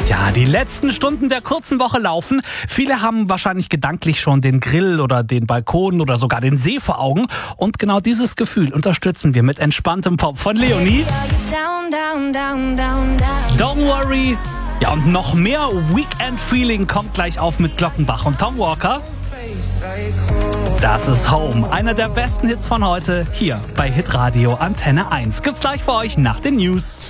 Ja, die letzten Stunden der kurzen Woche laufen. Viele haben wahrscheinlich gedanklich schon den Grill oder den Balkon oder sogar den See vor Augen. Und genau dieses Gefühl unterstützen wir mit entspanntem Pop von Leonie. Don't worry. Ja, und noch mehr Weekend-Feeling kommt gleich auf mit Glockenbach und Tom Walker. Das ist Home, einer der besten Hits von heute, hier bei Hitradio Antenne 1. Gibt's gleich für euch nach den News.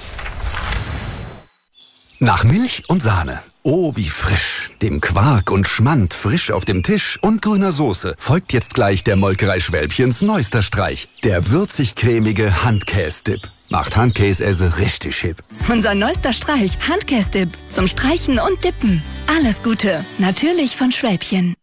Nach Milch und Sahne. Oh, wie frisch. Dem Quark und Schmand frisch auf dem Tisch und grüner Soße folgt jetzt gleich der Molkerei Schwälbchens neuester Streich. Der würzig-cremige Handkäse-Dip. Macht Handkäse richtig hip. Unser neuester Streich, Handkäse-Dip. Zum Streichen und Dippen. Alles Gute. Natürlich von Schwälbchen.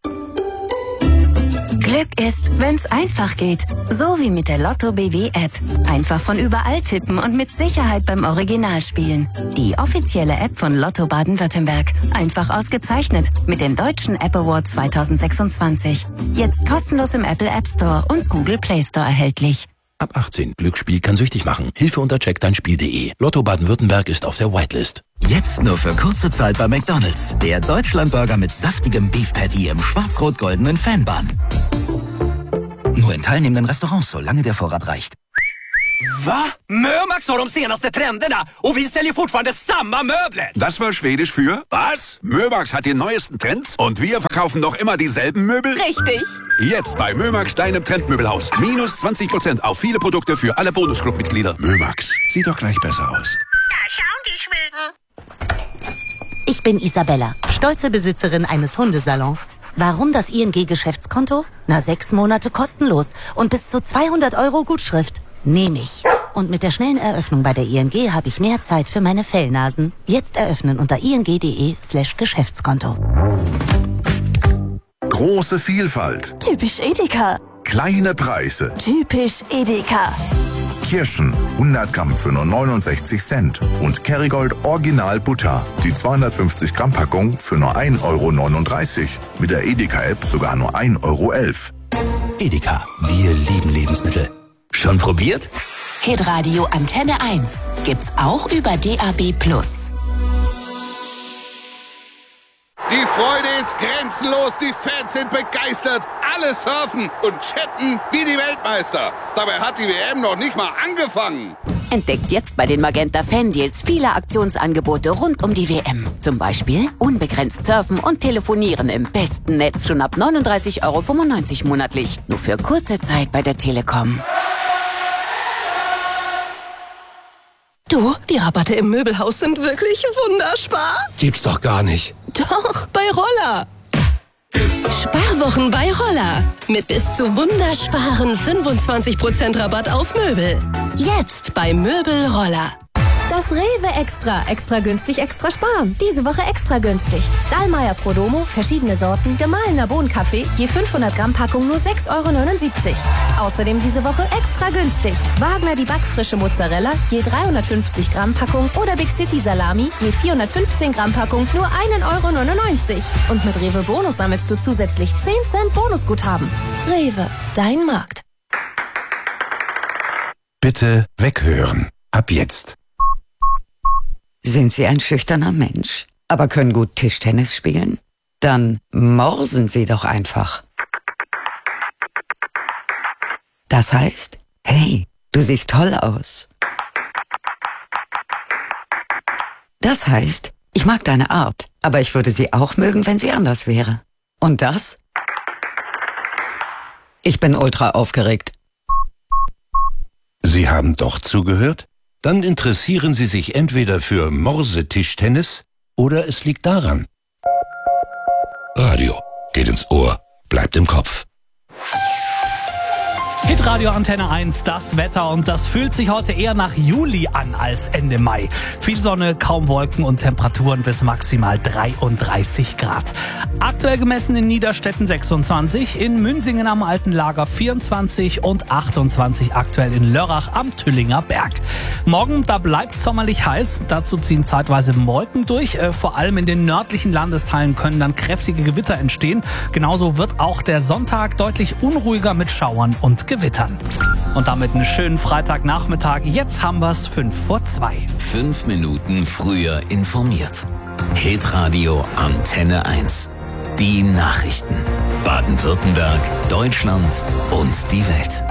Glück ist, wenn's einfach geht. So wie mit der Lotto BW App. Einfach von überall tippen und mit Sicherheit beim Original spielen. Die offizielle App von Lotto Baden-Württemberg. Einfach ausgezeichnet mit dem Deutschen App Award 2026. Jetzt kostenlos im Apple App Store und Google Play Store erhältlich. Ab 18. Glücksspiel kann süchtig machen. Hilfe unter checkdeinspiel.de. Lotto Baden-Württemberg ist auf der Whitelist. Jetzt nur für kurze Zeit bei McDonald's. Der Deutschlandburger mit saftigem Beef Patty im schwarz-rot-goldenen Fanbun. Nur in teilnehmenden Restaurants, solange der Vorrat reicht. Va? Mömax har de senaste trenderna och vi säljer fortfarande samma möbler. Das war Schwedisch für was? Mömax hat die neuesten Trends und wir verkaufen noch immer dieselben Möbel? Richtig. Jetzt bei Mömax, deinem Trendmöbelhaus. Minus 20% auf viele Produkte für alle Bonusclub-Mitglieder. Mömax, sieht doch gleich besser aus. Da schauen die Schweden. Ich bin Isabella, stolze Besitzerin eines Hundesalons. Warum das ING-Geschäftskonto? 6 Monate kostenlos und bis zu 200 € Gutschrift. Nehme ich. Und mit der schnellen Eröffnung bei der ING habe ich mehr Zeit für meine Fellnasen. Jetzt eröffnen unter ing.de/Geschäftskonto. Große Vielfalt. Typisch Edeka. Kleine Preise. Typisch Edeka. Kirschen 100 Gramm für nur 69 Cent und Kerrygold Original Butter, die 250 Gramm Packung für nur 1,39 €. Mit der Edeka-App sogar nur 1,11 €. Edeka, wir lieben Lebensmittel. Schon probiert? Hitradio Antenne 1 gibt's auch über DAB+. Die Freude ist grenzenlos, die Fans sind begeistert, alle surfen und chatten wie die Weltmeister. Dabei hat die WM noch nicht mal angefangen. Entdeckt jetzt bei den Magenta Fan-Deals viele Aktionsangebote rund um die WM. Zum Beispiel unbegrenzt surfen und telefonieren im besten Netz schon ab 39,95 € monatlich. Nur für kurze Zeit bei der Telekom. Du, die Rabatte im Möbelhaus sind wirklich wunderbar. Gibt's doch gar nicht. Doch, bei Roller. Sparwochen bei Roller. Mit bis zu wundersparen 25% Rabatt auf Möbel. Jetzt bei Möbel Roller. Das Rewe Extra. Extra günstig, extra sparen. Diese Woche extra günstig. Dallmayr Prodomo, verschiedene Sorten, gemahlener Bohnenkaffee, je 500 Gramm Packung nur 6,79 €. Außerdem diese Woche extra günstig. Wagner die backfrische Mozzarella, je 350 Gramm Packung oder Big City Salami, je 415 Gramm Packung nur 1,99 €. Und mit Rewe Bonus sammelst du zusätzlich 10 Cent Bonusguthaben. Rewe, dein Markt. Bitte weghören. Ab jetzt. Sind Sie ein schüchterner Mensch, aber können gut Tischtennis spielen? Dann morsen Sie doch einfach. Das heißt, hey, du siehst toll aus. Das heißt, ich mag deine Art, aber ich würde sie auch mögen, wenn sie anders wäre. Und das? Ich bin ultra aufgeregt. Sie haben doch zugehört? Dann interessieren Sie sich entweder für Morsetischtennis oder es liegt daran. Radio geht ins Ohr, bleibt im Kopf. Hitradio Antenne 1, das Wetter, und das fühlt sich heute eher nach Juli an als Ende Mai. Viel Sonne, kaum Wolken und Temperaturen bis maximal 33 Grad. Aktuell gemessen in Niederstetten 26, in Münsingen am Alten Lager 24 und 28 aktuell in Lörrach am Tüllinger Berg. Morgen, da bleibt sommerlich heiß, dazu ziehen zeitweise Wolken durch. Vor allem in den nördlichen Landesteilen können dann kräftige Gewitter entstehen. Genauso wird auch der Sonntag deutlich unruhiger mit Schauern und Gewittern. Und damit einen schönen Freitagnachmittag. Jetzt haben wir es 1:55. 5 Minuten früher informiert. Hitradio Antenne 1. Die Nachrichten. Baden-Württemberg, Deutschland und die Welt.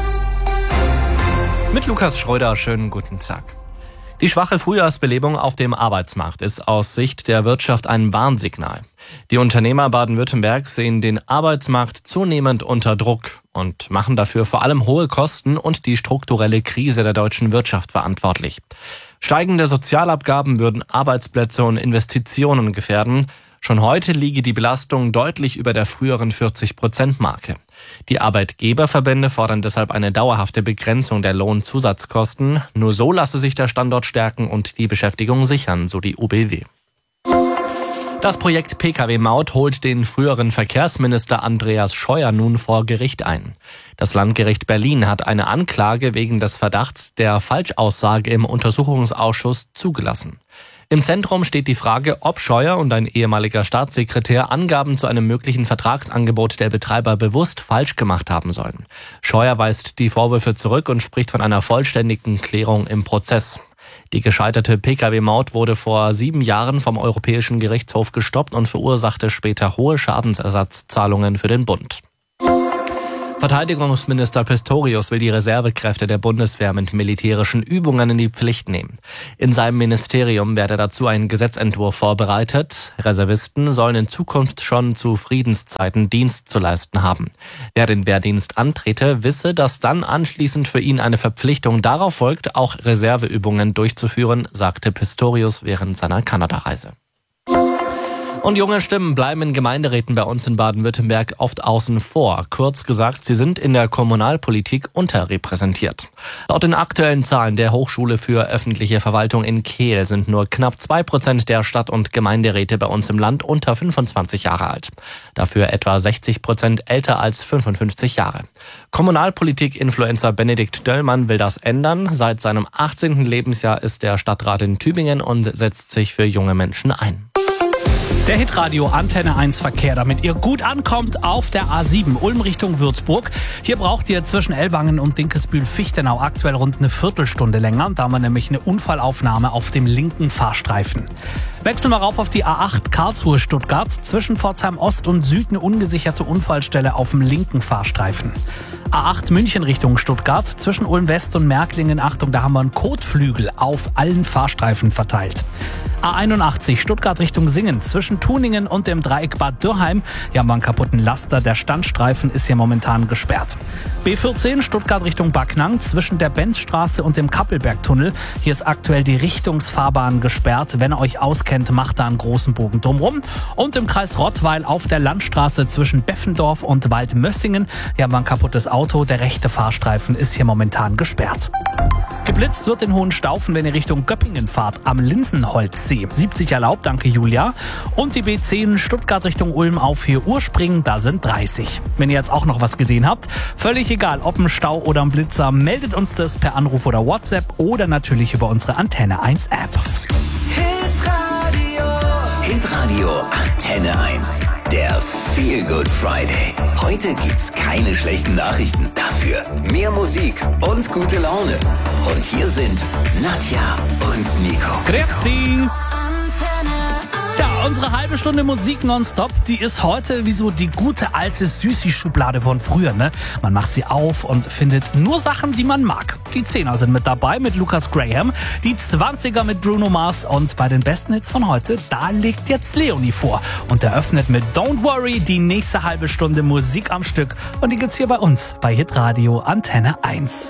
Mit Lukas Schröder, schönen guten Tag. Die schwache Frühjahrsbelebung auf dem Arbeitsmarkt ist aus Sicht der Wirtschaft ein Warnsignal. Die Unternehmer Baden-Württemberg sehen den Arbeitsmarkt zunehmend unter Druck und machen dafür vor allem hohe Kosten und die strukturelle Krise der deutschen Wirtschaft verantwortlich. Steigende Sozialabgaben würden Arbeitsplätze und Investitionen gefährden. Schon heute liege die Belastung deutlich über der früheren 40%-Marke. Die Arbeitgeberverbände fordern deshalb eine dauerhafte Begrenzung der Lohnzusatzkosten. Nur so lasse sich der Standort stärken und die Beschäftigung sichern, so die UBW. Das Projekt Pkw-Maut holt den früheren Verkehrsminister Andreas Scheuer nun vor Gericht ein. Das Landgericht Berlin hat eine Anklage wegen des Verdachts der Falschaussage im Untersuchungsausschuss zugelassen. Im Zentrum steht die Frage, ob Scheuer und ein ehemaliger Staatssekretär Angaben zu einem möglichen Vertragsangebot der Betreiber bewusst falsch gemacht haben sollen. Scheuer weist die Vorwürfe zurück und spricht von einer vollständigen Klärung im Prozess. Die gescheiterte Pkw-Maut wurde vor 7 Jahren vom Europäischen Gerichtshof gestoppt und verursachte später hohe Schadensersatzzahlungen für den Bund. Verteidigungsminister Pistorius will die Reservekräfte der Bundeswehr mit militärischen Übungen in die Pflicht nehmen. In seinem Ministerium werde dazu ein Gesetzentwurf vorbereitet. Reservisten sollen in Zukunft schon zu Friedenszeiten Dienst zu leisten haben. Wer den Wehrdienst antrete, wisse, dass dann anschließend für ihn eine Verpflichtung darauf folgt, auch Reserveübungen durchzuführen, sagte Pistorius während seiner Kanada-Reise. Und junge Stimmen bleiben in Gemeinderäten bei uns in Baden-Württemberg oft außen vor. Kurz gesagt, sie sind in der Kommunalpolitik unterrepräsentiert. Laut den aktuellen Zahlen der Hochschule für öffentliche Verwaltung in Kehl sind nur knapp 2% der Stadt- und Gemeinderäte bei uns im Land unter 25 Jahre alt. Dafür etwa 60% älter als 55 Jahre. Kommunalpolitik-Influencer Benedikt Döllmann will das ändern. Seit seinem 18. Lebensjahr ist er Stadtrat in Tübingen und setzt sich für junge Menschen ein. Der Hitradio Antenne 1 Verkehr, damit ihr gut ankommt auf der A7 Ulm Richtung Würzburg. Hier braucht ihr zwischen Ellwangen und Dinkelsbühl-Fichtenau aktuell rund eine Viertelstunde länger. Da haben wir nämlich eine Unfallaufnahme auf dem linken Fahrstreifen. Wechseln wir rauf auf die A8 Karlsruhe-Stuttgart. Zwischen Pforzheim Ost und Süd eine ungesicherte Unfallstelle auf dem linken Fahrstreifen. A8 München Richtung Stuttgart. Zwischen Ulm West und Märklingen, Achtung, da haben wir einen Kotflügel auf allen Fahrstreifen verteilt. A81 Stuttgart Richtung Singen. Zwischen Tuningen und dem Dreieck Bad Dürrheim. Hier haben wir einen kaputten Laster. Der Standstreifen ist hier momentan gesperrt. B14 Stuttgart Richtung Backnang. Zwischen der Benzstraße und dem Kappelbergtunnel. Hier ist aktuell die Richtungsfahrbahn gesperrt. Wenn ihr euch auskennt, macht da einen großen Bogen drumrum. Und im Kreis Rottweil auf der Landstraße zwischen Beffendorf und Waldmössingen. Hier haben wir ein kaputtes Auto. Der rechte Fahrstreifen ist hier momentan gesperrt. Geblitzt wird in Hohenstaufen, wenn ihr Richtung Göppingen fahrt, am Linsenholzsee. 70 erlaubt, danke Julia. Und die B10 Stuttgart Richtung Ulm auf hier Urspringen, da sind 30. Wenn ihr jetzt auch noch was gesehen habt, völlig egal, ob ein Stau oder ein Blitzer, meldet uns das per Anruf oder WhatsApp oder natürlich über unsere Antenne 1 App. Hitradio Antenne 1. Der Feel Good Friday. Heute gibt's keine schlechten Nachrichten. Dafür mehr Musik und gute Laune. Und hier sind Nadja und Nico. Grüezi. Ja, unsere halbe Stunde Musik nonstop, die ist heute wie so die gute alte Süßi-Schublade von früher, ne? Man macht sie auf und findet nur Sachen, die man mag. Die 10er sind mit dabei mit Lucas Graham, die 20er mit Bruno Mars und bei den besten Hits von heute, da legt jetzt Leonie vor und eröffnet mit Don't Worry die nächste halbe Stunde Musik am Stück und die gibt's hier bei uns bei Hitradio Antenne 1.